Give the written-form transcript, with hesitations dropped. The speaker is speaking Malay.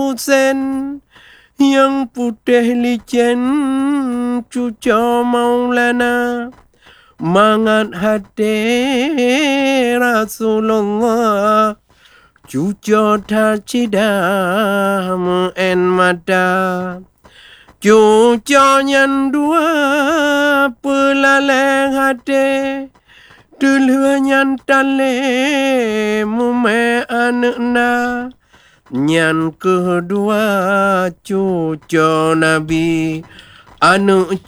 Husain yang putih licin cucu Maulana mangat hati Rasulullah cucu tacidah mu'en mata cucu nyan dua pelaleng hati dulu nyan tale mume anakna nyan kedua cucu Nabi anak